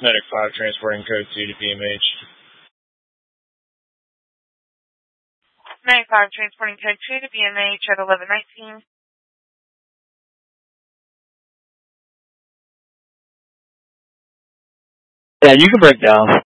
Medic 5 transporting code 2 to BMH. Medic 5 transporting code 2 to BMH at 1119. Yeah, you can break down.